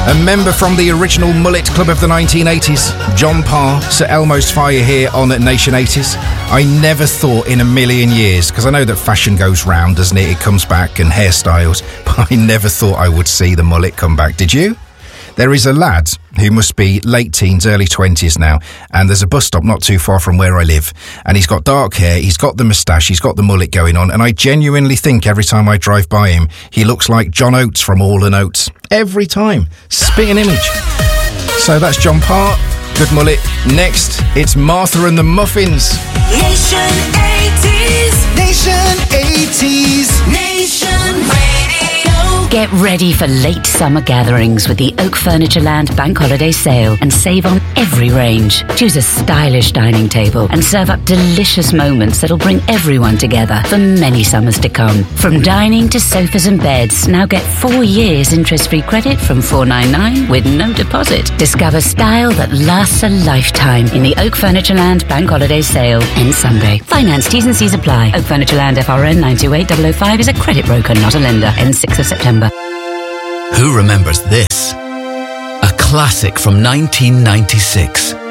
A member from the original Mullet Club of the 1980s, John Parr, Sir Elmo's Fire here on Nation 80s. I never thought in a million years, because I know that fashion goes round, doesn't it? It comes back, and hairstyles, but I never thought I would see the mullet come back. Did you? There is a lad who must be late teens, early 20s now, and there's a bus stop not too far from where I live, and he's got dark hair, he's got the moustache, he's got the mullet going on, and I genuinely think every time I drive by him, he looks like John Oates from All and Oates. Every time. Spitting image. So that's John Parr. Good mullet. Next, it's Martha and the Muffins. Nation 80s. Nation 80s. Nation Radio. Get ready for late summer gatherings with the Oak Furnitureland Bank Holiday Sale and save on every range. Choose a stylish dining table and serve up delicious moments that'll bring everyone together for many summers to come. From dining to sofas and beds, now get 4 years interest-free credit from $499 with no deposit. Discover style that lasts a lifetime in the Oak Furnitureland Bank Holiday Sale. Ends Sunday. Finance T's and C's apply. Oak Furnitureland FRN 928005 is a credit broker, not a lender. Ends 6th of September. Who remembers this? A classic from 1996.